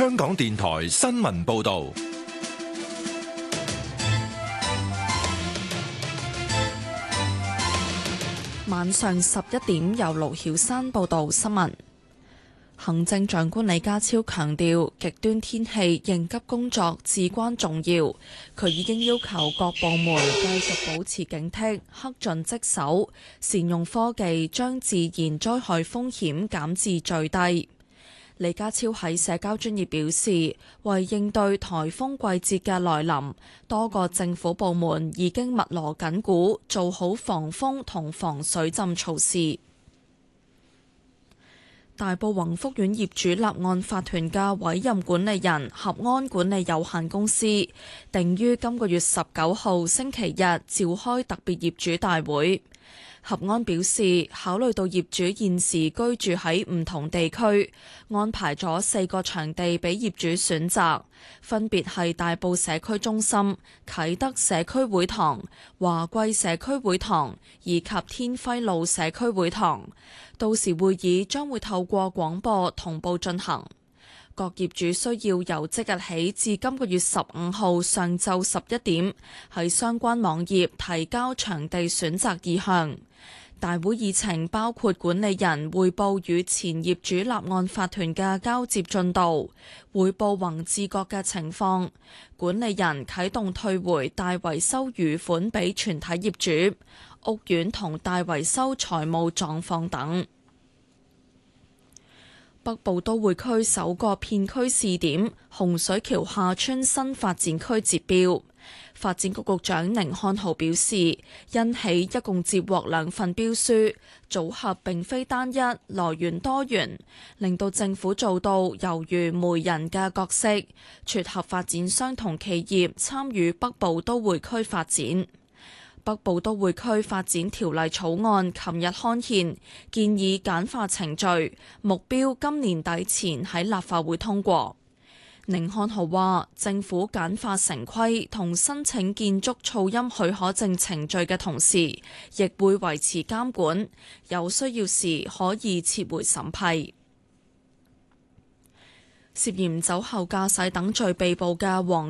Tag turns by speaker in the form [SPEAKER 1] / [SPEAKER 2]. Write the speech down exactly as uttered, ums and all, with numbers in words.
[SPEAKER 1] 香港電台新聞報道。
[SPEAKER 2] 晚上十一點，由盧曉山報道新聞。行政長官李家超強調，極端天氣應急工作至關重要。佢已經要求各部門繼續保持警惕，恪盡職守，善用科技，將自然災害風險減至最低。李家超喺社交專頁表示，為應對颱風季節嘅來臨，多個政府部門已經密鑼緊鼓，做好防風同防水浸措施。大埔宏福苑業主立案法團嘅委任管理人合安管理有限公司，定於今個月十九號星期日召開特別業主大會。合安表示，考慮到業主現時居住喺唔同地區，安排咗四個場地俾業主選擇，分別係大埔社區中心、啟德社區會堂、華貴社區會堂以及天輝路社區會堂。到時會議將會透過廣播同步進行。各業主需要由即日起至今個月十五號上晝十一點喺相關網頁提交場地選擇意向。大會議程包括管理人匯報與前業主立案法團嘅交接進度，匯報宏志閣嘅情況，管理人啟動退回大維修餘款俾全體業主，屋苑同大維修財務狀況等。北部都會區首個片區試點洪水橋廈村新發展區截標，發展局局長寧漢豪表示，因起一共接獲兩份標書，組合並非單一，來源多元，令到政府做到猶如媒人嘅角色，撮合發展商同企業參與北部都會區發展。北部都會區發展條例草案琴日刊憲，建議簡化程序，目標今年底前喺立法會通過。寧漢豪話，政府簡化城規同申請建築噪音許可證程序嘅同時，亦會維持監管，有需要時可以撤回審批。涉嫌酒後駕駛等罪被捕嘅黃